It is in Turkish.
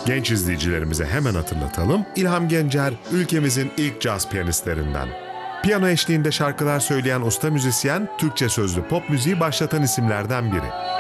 Genç izleyicilerimize hemen hatırlatalım. İlham Gencer, ülkemizin ilk caz piyanistlerinden. Piyano eşliğinde şarkılar söyleyen usta müzisyen, Türkçe sözlü pop müziği başlatan isimlerden biri.